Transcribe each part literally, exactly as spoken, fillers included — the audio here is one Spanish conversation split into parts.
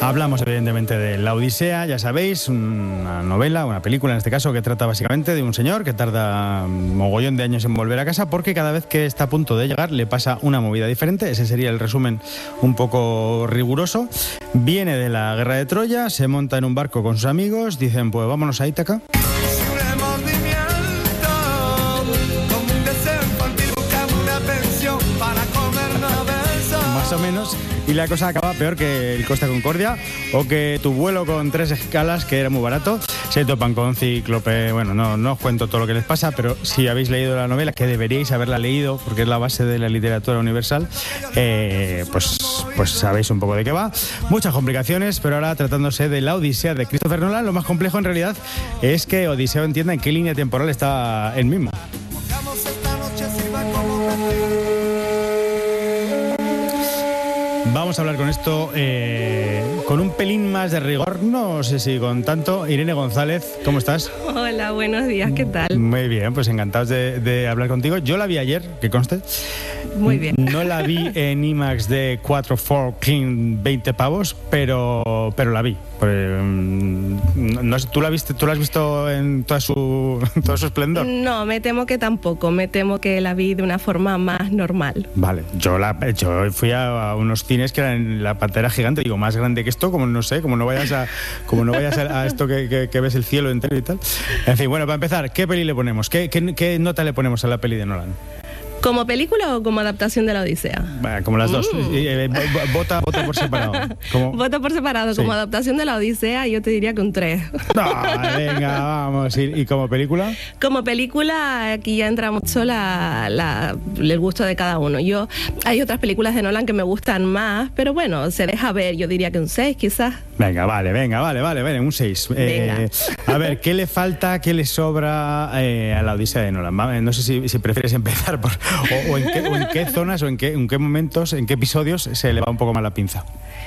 Hablamos evidentemente de La Odisea, ya sabéis, una novela, una película en este caso, que trata básicamente de un señor que tarda un mogollón de años en volver a casa porque cada vez que está a punto de llegar le pasa una movida diferente. Ese sería el resumen un poco riguroso. Viene de la guerra de Troya, se monta en un barco con sus amigos, dicen pues vámonos a Ítaca. Más o menos, y la cosa acaba peor que el Costa Concordia o que tu vuelo con tres escalas, que era muy barato. Se topan con Cíclope. Bueno, no, no os cuento todo lo que les pasa, pero si habéis leído la novela, que deberíais haberla leído porque es la base de la literatura universal, eh, pues, pues sabéis un poco de qué va. Muchas complicaciones, pero ahora tratándose de La Odisea de Christopher Nolan, lo más complejo en realidad es que Odiseo entienda en qué línea temporal está él mismo. Vamos a hablar con esto eh, con un pelín más de rigor, no sé si con tanto. Irene González, ¿cómo estás? Hola, buenos días, ¿qué tal? Muy bien, pues encantados de, de hablar contigo. Yo la vi ayer, que conste. Muy bien. No la vi en IMAX de cuatro por veinte pavos, pero, pero la vi. Pues, no sé, ¿tú la viste, tú la has visto en toda su, en todo su esplendor? No, me temo que tampoco. Me temo que la vi de una forma más normal. Vale, yo la yo fui a, a unos cines que eran la pantalla gigante, digo, más grande que esto, como no sé, como no vayas a como no vayas a, a esto que, que, que ves el cielo entero y tal. En fin, bueno, para empezar, ¿qué peli le ponemos? ¿Qué, qué, qué nota le ponemos a la peli de Nolan? ¿Como película o como adaptación de La Odisea? Bueno, como las dos. Mm. Eh, vota, vota por separado. ¿Cómo? Vota por separado. Sí. Como adaptación de La Odisea, yo te diría que un tres. No, venga, vamos. ¿Y, y como película? Como película, aquí ya entra mucho la, la, el gusto de cada uno. Yo Hay otras películas de Nolan que me gustan más, pero bueno, se deja ver. Yo diría que un seis, quizás. Venga, vale, venga, vale, vale, vale, un seis. Eh, a ver, ¿qué le falta, qué le sobra eh, a La Odisea de Nolan? No sé si, si prefieres empezar por... O, o, en qué, o en qué zonas o en qué, en qué momentos, en qué episodios se le va un poco más la pinza.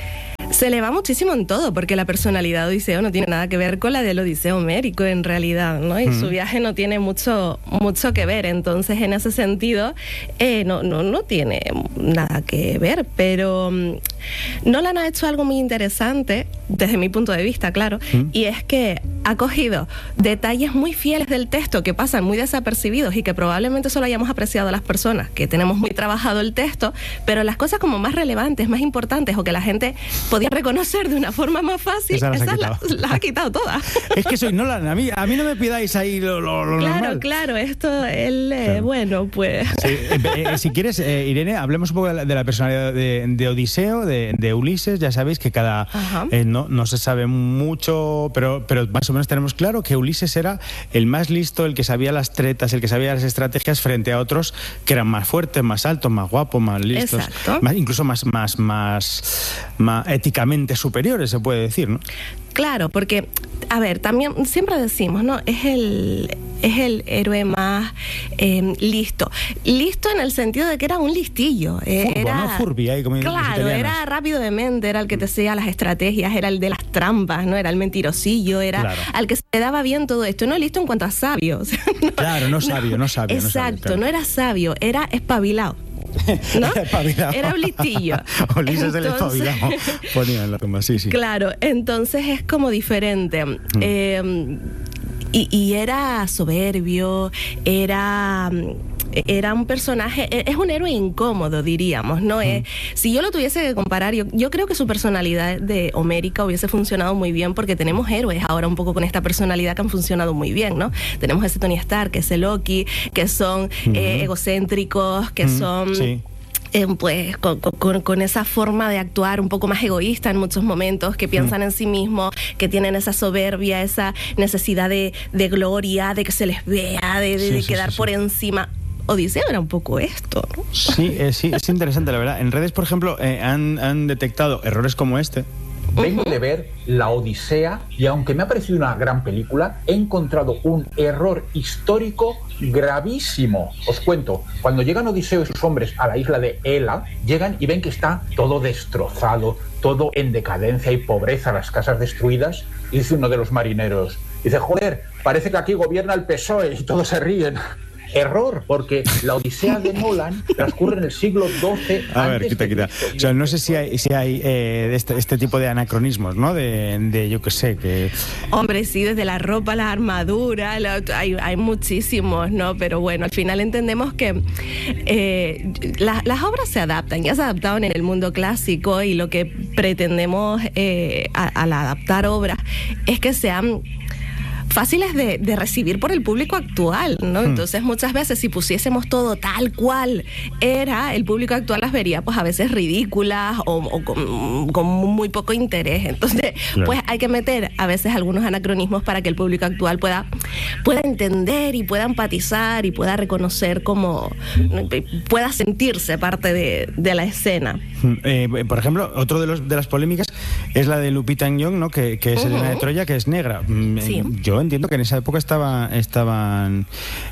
Se le va muchísimo en todo, porque la personalidad de Odiseo no tiene nada que ver con la del Odiseo homérico en realidad, ¿no? Y mm. su viaje no tiene mucho, mucho que ver. Entonces, en ese sentido, eh, no, no, no tiene nada que ver. Pero um, Nolan ha hecho algo muy interesante, desde mi punto de vista, claro, mm. y es que ha cogido detalles muy fieles del texto que pasan muy desapercibidos y que probablemente solo hayamos apreciado a las personas que tenemos muy trabajado el texto, pero las cosas como más relevantes, más importantes o que la gente podía reconocer de una forma más fácil, esas esas las, las, las ha quitado todas. Es que soy Nolan, a mí, a mí no me pidáis ahí lo, lo, lo claro, normal. Claro, claro, esto, él, eh, claro. bueno, pues... Sí, eh, eh, si quieres, eh, Irene, hablemos un poco de la, de la personalidad de, de Odiseo, de, de Ulises. Ya sabéis que cada... Eh, no, no se sabe mucho, pero, pero más o menos tenemos claro que Ulises era el más listo, el que sabía las tretas, el que sabía las estrategias frente a otros que eran más fuertes, más altos, más guapos, más listos. Más, incluso más, más, más, más éticamente superiores, se puede decir, ¿no? Claro, porque, a ver, también siempre decimos, ¿no? Es el, es el héroe más eh, listo. Listo en el sentido de que era un listillo. Eh, Furbo, era, ¿no? Furby, ahí como claro, era rápido de mente, era el que te hacía las estrategias, era el de las trampas, ¿no? Era el mentirosillo, era claro. al que se le daba bien todo esto. No listo en cuanto a sabio. O sea, no, claro, no sabio, no, no sabio. Exacto, no, sabio, claro. no era sabio, era espabilado. ¿No? Era un listillo. Ulises el espabilado. Ponían la tumba, sí, sí. Claro, entonces es como diferente. Mm. Eh, y, y era soberbio, era... Era un personaje, es un héroe incómodo, diríamos, ¿no? Mm. Es, si yo lo tuviese que comparar, yo, yo creo que su personalidad de homérica hubiese funcionado muy bien porque tenemos héroes ahora un poco con esta personalidad que han funcionado muy bien, ¿no? Tenemos ese Tony Stark, ese Loki, que son mm. eh, egocéntricos, que mm. son... Sí. Eh, pues con, con, con esa forma de actuar un poco más egoísta en muchos momentos, que piensan mm. en sí mismos, que tienen esa soberbia, esa necesidad de, de gloria, de que se les vea, de, de, sí, de sí, quedar sí, por sí. encima. Odiseo era un poco esto, ¿no? Sí, eh, sí, es interesante, la verdad. En redes, por ejemplo, eh, han, han detectado errores como este. Vengo de ver La Odisea y aunque me ha parecido una gran película, he encontrado un error histórico gravísimo. Os cuento, cuando llegan Odiseo y sus hombres a la isla de Hela, llegan y ven que está todo destrozado, todo en decadencia y pobreza, las casas destruidas, y dice uno de los marineros, dice, joder, parece que aquí gobierna el P S O E, y todos se ríen. Error, porque la Odisea de Nolan transcurre en el siglo doce. A ver, quita, quita. O sea, no sé si hay, si hay eh, este, este tipo de anacronismos, ¿no? De, de yo qué sé, que... Hombre, sí, desde la ropa, la armadura, la, hay, hay muchísimos, ¿no? Pero bueno, al final entendemos que eh, la, las obras se adaptan, ya se adaptaron en el mundo clásico, y lo que pretendemos eh, a, al adaptar obras es que sean fáciles de, de recibir por el público actual, ¿no? Hmm. Entonces, muchas veces, si pusiésemos todo tal cual era, el público actual las vería, pues, a veces ridículas o, o con, con muy poco interés. Entonces, claro, pues, hay que meter a veces algunos anacronismos para que el público actual pueda, pueda entender y pueda empatizar y pueda reconocer como, pueda sentirse parte de, de la escena. Eh, por ejemplo, otro de, los, de las polémicas es la de Lupita Nyong'o, ¿no? Que, que es uh-huh. Helena de Troya, que es negra. Sí. Yo entiendo que en esa época estaba, estaban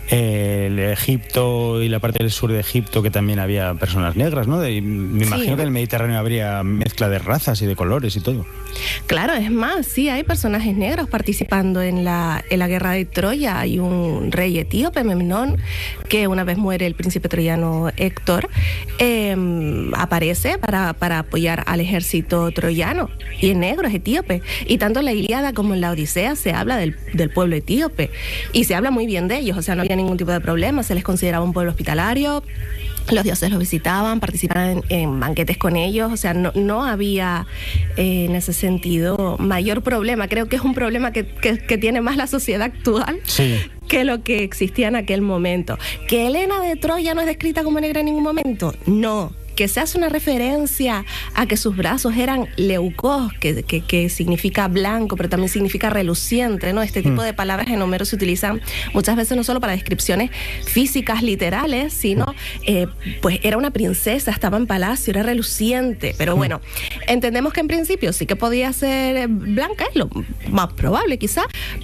eh, el Egipto y la parte del sur de Egipto, que también había personas negras, ¿no? De, me imagino sí. que en el Mediterráneo habría mezcla de razas y de colores y todo. Claro, es más, sí, hay personajes negros participando en la, en la guerra de Troya. Hay un rey etíope, Memnón, que una vez muere el príncipe troyano Héctor, eh, aparece para, para apoyar al ejército troyano, y es negro, es etíope. Y tanto en la Ilíada como en la Odisea se habla del del pueblo etíope, y se habla muy bien de ellos, o sea, no había ningún tipo de problema, se les consideraba un pueblo hospitalario, los dioses los visitaban, participaban en, en banquetes con ellos, o sea, no, no había eh, en ese sentido mayor problema. Creo que es un problema que, que, que tiene más la sociedad actual, sí, que lo que existía en aquel momento. ¿Que Helena de Troya no es descrita como negra en ningún momento? No. Que se hace una referencia a que sus brazos eran leucos, que, que, que significa blanco, pero también significa reluciente, ¿no? Este tipo mm. de palabras en Homero se utilizan muchas veces no solo para descripciones físicas, literales, sino, eh, pues era una princesa, estaba en palacio, era reluciente. Pero bueno, entendemos que en principio sí que podía ser blanca, es lo más probable quizá,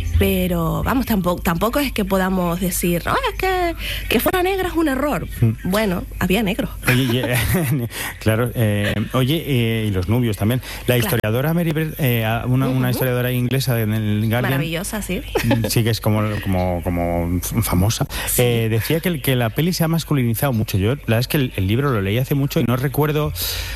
pero vamos, tampoco, tampoco es que podamos decir, no, es que, que fuera negra es un error. Mm. Bueno, había negros. Oye, yeah. Claro, eh, oye, eh, y los nubios también. La historiadora Mary Bird, eh, una, una historiadora inglesa en el Guardian, maravillosa, sí. Sí, que es como, como, como famosa. Sí. Eh, decía que, que la peli se ha masculinizado mucho. Yo, la verdad es que el, el libro lo leí hace mucho y no recuerdo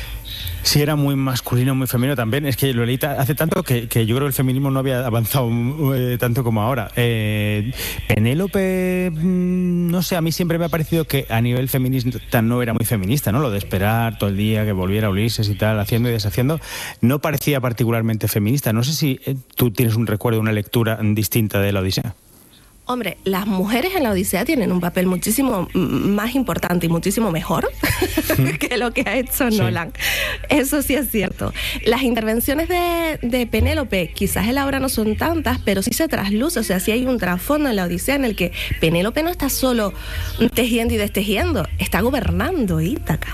si era muy masculino o muy femenino también. Es que lo leí hace tanto que, que yo creo que el feminismo no había avanzado eh, tanto como ahora. Eh, Penélope, no sé, a mí siempre me ha parecido que a nivel feminista no era muy feminista, ¿no? Lo de esperar todo el día que volviera Ulises y tal, haciendo y deshaciendo, no parecía particularmente feminista. No sé si eh, tú tienes un recuerdo, una lectura distinta de la Odisea. Hombre, las mujeres en la Odisea tienen un papel muchísimo más importante y muchísimo mejor que lo que ha hecho Nolan. Sí. Eso sí es cierto. Las intervenciones de, de Penélope, quizás en la obra no son tantas, pero sí se trasluce, o sea, sí hay un trasfondo en la Odisea en el que Penélope no está solo tejiendo y destejiendo, está gobernando Ítaca,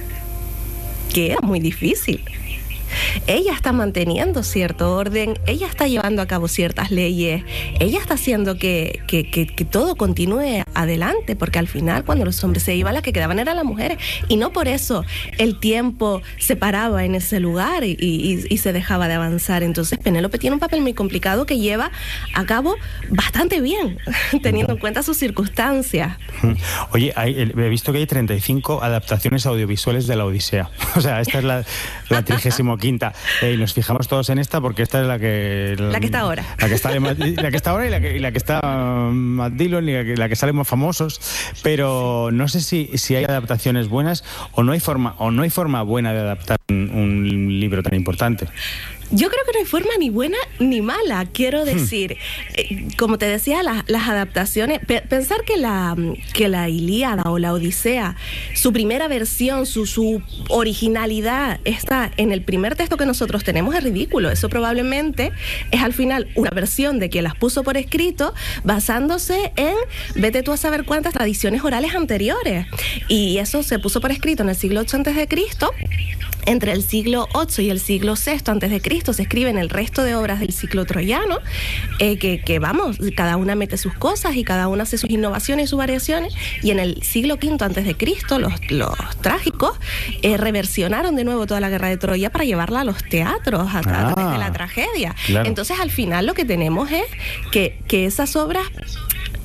que era muy difícil. Ella está manteniendo cierto orden, ella está llevando a cabo ciertas leyes, ella está haciendo que, que, que, que todo continúe adelante, porque al final cuando los hombres se iban, las que quedaban eran las mujeres, y no por eso el tiempo se paraba en ese lugar y, y, y se dejaba de avanzar. Entonces Penélope tiene un papel muy complicado que lleva a cabo bastante bien, teniendo en cuenta sus circunstancias. Oye, hay, he visto que hay treinta y cinco adaptaciones audiovisuales de la Odisea, o sea, esta es la, la trigésimo quinta. Eh, y nos fijamos todos en esta porque esta es la que... La, la que está ahora. La que está, la que está ahora y la que, y la que está Matt Dillon y la que, la que sale más famosos. Pero no sé si, si hay adaptaciones buenas o no hay forma, o no hay forma buena de adaptar un, un libro tan importante. Yo creo que no hay forma ni buena ni mala, quiero decir. Hmm. Eh, como te decía, la, las adaptaciones, pe- pensar que la, que la Ilíada o la Odisea, su primera versión, su, su originalidad está en el primer texto que nosotros tenemos es ridículo. Eso probablemente es al final una versión de quien las puso por escrito basándose en, vete tú a saber cuántas tradiciones orales anteriores. Y eso se puso por escrito en el siglo ocho antes de Cristo. Entre el siglo ocho y el siglo sexto antes de Cristo se escriben el resto de obras del ciclo troyano, eh, que, que vamos, cada una mete sus cosas y cada una hace sus innovaciones y sus variaciones, y en el siglo quinto antes de Cristo los, los trágicos eh, reversionaron de nuevo toda la guerra de Troya para llevarla a los teatros a, ah, a través de la tragedia. Claro. Entonces al final lo que tenemos es que, que esas obras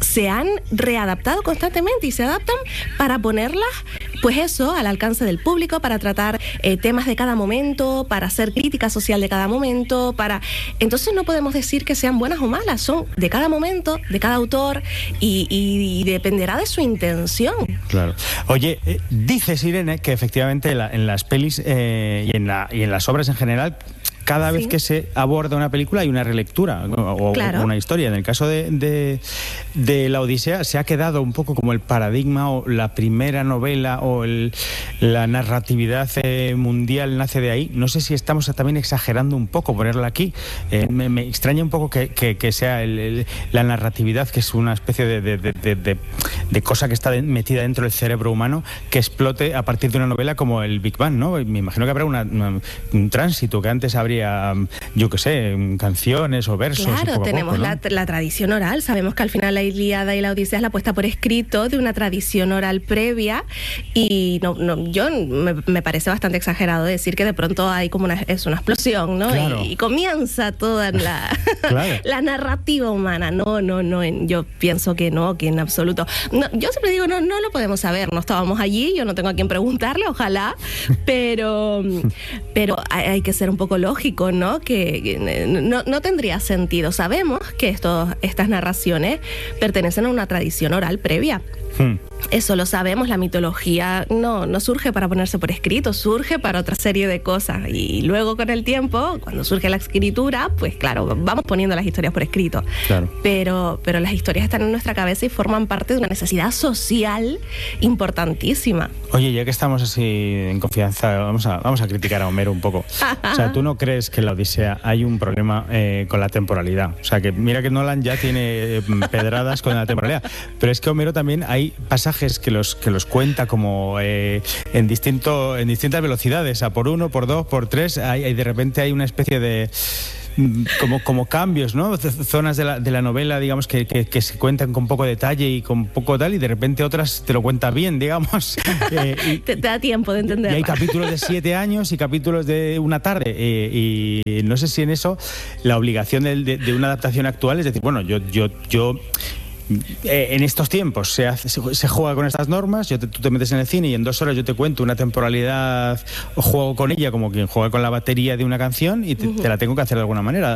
se han readaptado constantemente y se adaptan para ponerlas, pues eso, al alcance del público, para tratar eh, temas de cada momento, para hacer crítica social de cada momento, para... Entonces no podemos decir que sean buenas o malas, son de cada momento, de cada autor y, y, y dependerá de su intención. Claro. Oye, eh, dices, Irene, que efectivamente la, en las pelis eh, y, en la, y en las obras en general, cada vez sí. que se aborda una película hay una relectura o, claro. o una historia. En el caso de, de, de La Odisea se ha quedado un poco como el paradigma o la primera novela o el, la narratividad eh, mundial nace de ahí. No sé si estamos también exagerando un poco ponerla aquí. Eh, me, me extraña un poco que, que, que sea el, el, la narratividad, que es una especie de, de, de, de, de, de cosa que está de, metida dentro del cerebro humano, que explote a partir de una novela como el Big Bang, ¿no? Me imagino que habrá una, una, un tránsito, que antes habría, yo qué sé, canciones o versos. Claro, poco tenemos poco, ¿no? la, la tradición oral. Sabemos que al final la Ilíada y la Odisea es la puesta por escrito de una tradición oral previa y no, no, yo me, me parece bastante exagerado decir que de pronto hay como una, es una explosión, ¿no? Claro. Y, y comienza toda la, claro. la narrativa humana. No, no, no, en, yo pienso que no, que en absoluto. No, yo siempre digo, no, no lo podemos saber, no estábamos allí, yo no tengo a quien preguntarle, ojalá, pero, pero hay, hay que ser un poco lógico, ¿no? Que, que no, no tendría sentido. Sabemos que estos, estas narraciones pertenecen a una tradición oral previa. Hmm. Eso lo sabemos, la mitología no, no surge para ponerse por escrito, surge para otra serie de cosas. Y luego con el tiempo, cuando surge la escritura, pues claro, vamos poniendo las historias por escrito. Claro. Pero, pero las historias están en nuestra cabeza y forman parte de una necesidad social importantísima. Oye, ya que estamos así en confianza, vamos a, vamos a criticar a Homero un poco. O sea, ¿tú no crees que en la Odisea hay un problema eh, con la temporalidad? O sea, que mira que Nolan ya tiene eh, pedradas con la temporalidad, pero es que Homero también hay pasajes que los que los cuenta como eh, en distinto en distintas velocidades, a por uno, por dos, por tres, hay, hay de repente hay una especie de como, como cambios, ¿no? Zonas de la, de la novela, digamos, que, que, que se cuentan con poco detalle y con poco tal, y de repente otras te lo cuenta bien, digamos. Eh, y, te, te da tiempo de entenderlo. Y hay capítulos de siete años y capítulos de una tarde. Eh, y no sé si en eso la obligación de, de, de una adaptación actual es decir, bueno, yo yo yo Eh, en estos tiempos se, hace, se, se juega con estas normas, yo te, tú te metes en el cine y en dos horas yo te cuento una temporalidad, o juego con ella como quien juega con la batería de una canción y te, uh-huh. te la tengo que hacer de alguna manera.